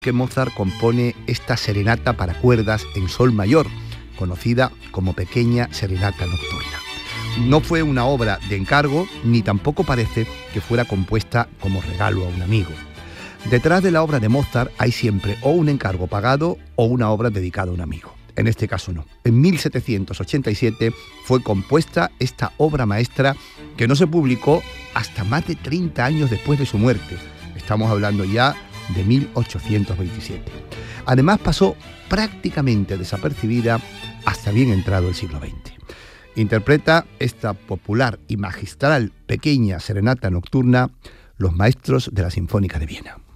que Mozart compone esta serenata para cuerdas en sol mayor, conocida como Pequeña Serenata Nocturna. No fue una obra de encargo, ni tampoco parece que fuera compuesta como regalo a un amigo. Detrás de la obra de Mozart hay siempre o un encargo pagado o una obra dedicada a un amigo. En este caso no. En 1787 fue compuesta esta obra maestra que no se publicó hasta más de 30 años después de su muerte. Estamos hablando ya de 1827. Además pasó prácticamente desapercibida hasta bien entrado el siglo XX. Interpreta esta popular y magistral Pequeña Serenata Nocturna los maestros de la Sinfónica de Viena.